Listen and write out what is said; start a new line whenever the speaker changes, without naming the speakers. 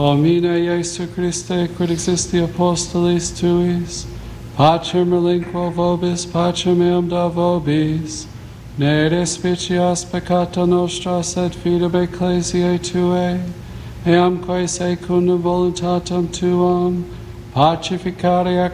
Domine Iesu Christe, quid existi apostolis tuis, pacem relinquo vobis, pacem meam da vobis, ne despicias peccata nostra, sed fidem ecclesiae tuae, eamque secundum voluntatem tuam, pacificare